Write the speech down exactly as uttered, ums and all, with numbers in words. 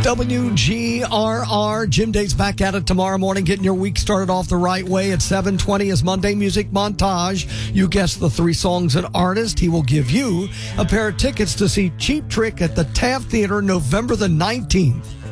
W G R R. Jim Date's back at it tomorrow morning, getting your week started off the right way. At seven twenty is Monday Music Montage. You guess the three songs and artist. He will give you a pair of tickets to see Cheap Trick at the Taft Theater November the nineteenth.